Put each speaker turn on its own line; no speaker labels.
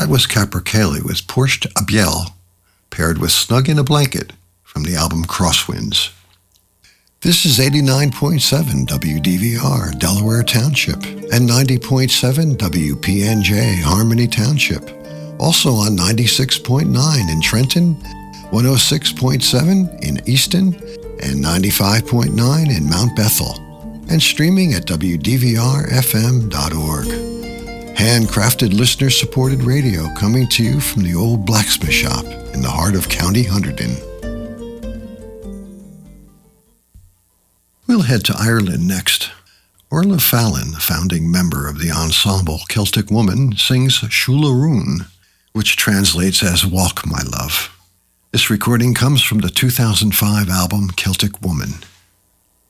That was Capercaillie with Porcht Abiel, paired with Snug in a Blanket from the album Crosswinds. This is 89.7 WDVR, Delaware Township, and 90.7 WPNJ, Harmony Township. Also on 96.9 in Trenton, 106.7 in Easton, and 95.9 in Mount Bethel, and streaming at WDVRFM.org. Handcrafted listener-supported radio coming to you from the old blacksmith shop in the heart of County Hunterdon. We'll head to Ireland next. Orla Fallon, the founding member of the ensemble Celtic Woman, sings Shularoon, which translates as Walk, My Love. This recording comes from the 2005 album Celtic Woman.